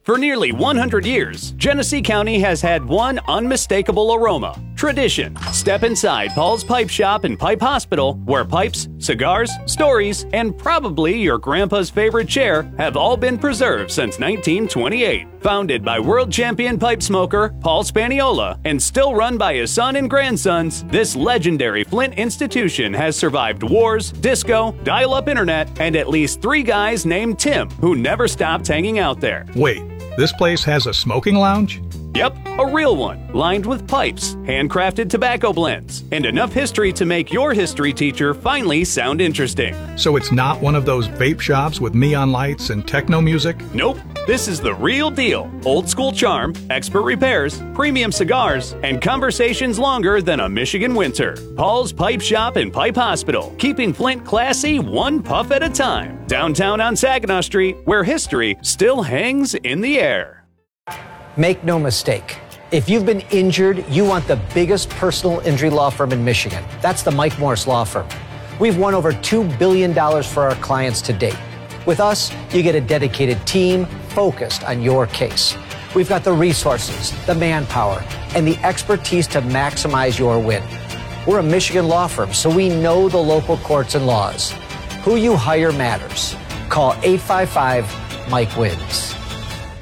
For nearly 100 years, Genesee County has had one unmistakable aroma: tradition. Step inside Paul's Pipe Shop and Pipe Hospital, where pipes, cigars, stories, and probably your grandpa's favorite chair have all been preserved since 1928. Founded by world champion pipe smoker Paul Spaniola and still run by his son and grandsons, this legendary Flint institution has survived wars, disco, dial-up internet, and at least 3 guys named Tim who never stopped hanging out there. Wait, this place has a smoking lounge? Yep, a real one, lined with pipes, handcrafted tobacco blends, and enough history to make your history teacher finally sound interesting. So it's not one of those vape shops with neon lights and techno music? Nope, this is the real deal. Old school charm, expert repairs, premium cigars, and conversations longer than a Michigan winter. Paul's Pipe Shop and Pipe Hospital, keeping Flint classy one puff at a time. Downtown on Saginaw Street, where history still hangs in the air. Make no mistake, if you've been injured, you want the biggest personal injury law firm in Michigan. That's the Mike Morris Law Firm. We've won over $2 billion for our clients to date. With us, you get a dedicated team focused on your case. We've got the resources, the manpower, and the expertise to maximize your win. We're a Michigan law firm, so we know the local courts and laws. Who you hire matters. Call 855-MIKE-WINS.